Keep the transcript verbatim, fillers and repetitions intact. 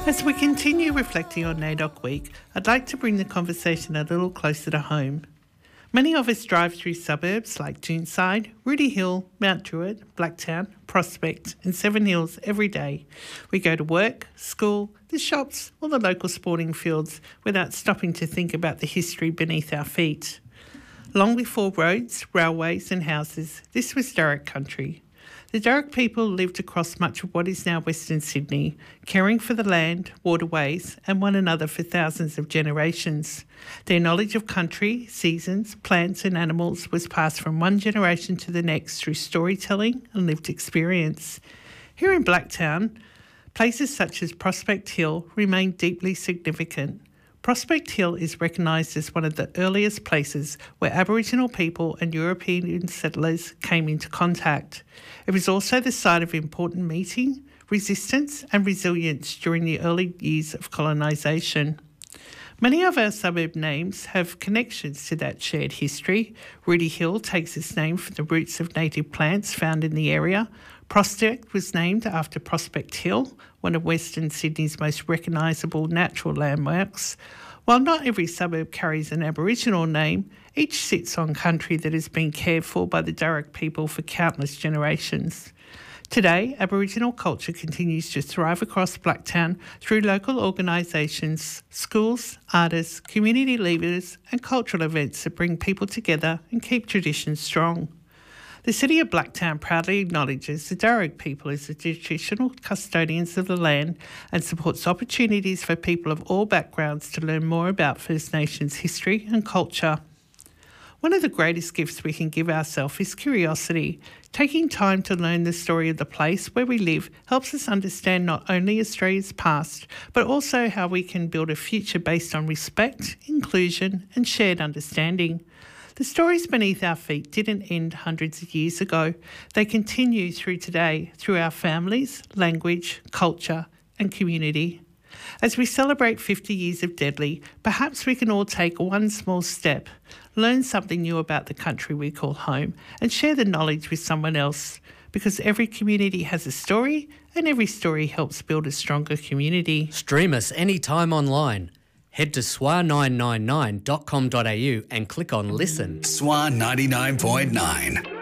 As we continue reflecting on NAIDOC Week, I'd like to bring the conversation a little closer to home. Many of us drive through suburbs like Doonside, Rooty Hill, Mount Druitt, Blacktown, Prospect and Seven Hills every day. We go to work, school, the shops or the local sporting fields without stopping to think about the history beneath our feet. Long before roads, railways and houses, this was Darug country. The Darug people lived across much of what is now Western Sydney, caring for the land, waterways and one another for thousands of generations. Their knowledge of country, seasons, plants and animals was passed from one generation to the next through storytelling and lived experience. Here in Blacktown, places such as Prospect Hill remain deeply significant. Prospect Hill is recognised as one of the earliest places where Aboriginal people and European settlers came into contact. It was also the site of important meeting, resistance and resilience during the early years of colonisation. Many of our suburb names have connections to that shared history. Rooty Hill takes its name from the roots of native plants found in the area. Prospect was named after Prospect Hill, one of Western Sydney's most recognisable natural landmarks. While not every suburb carries an Aboriginal name, each sits on country that has been cared for by the Darug people for countless generations. Today, Aboriginal culture continues to thrive across Blacktown through local organisations, schools, artists, community leaders and cultural events that bring people together and keep traditions strong. The City of Blacktown proudly acknowledges the Darug people as the traditional custodians of the land and supports opportunities for people of all backgrounds to learn more about First Nations history and culture. One of the greatest gifts we can give ourselves is curiosity. Taking time to learn the story of the place where we live helps us understand not only Australia's past, but also how we can build a future based on respect, inclusion and shared understanding. The stories beneath our feet didn't end hundreds of years ago. They continue through today, through our families, language, culture and community. As we celebrate fifty years of Deadly, perhaps we can all take one small step, learn something new about the country we call home and share the knowledge with someone else, because every community has a story and every story helps build a stronger community. Stream us anytime online. Head to S W A nine nine nine dot com dot a u and click on Listen. S W A ninety-nine point nine.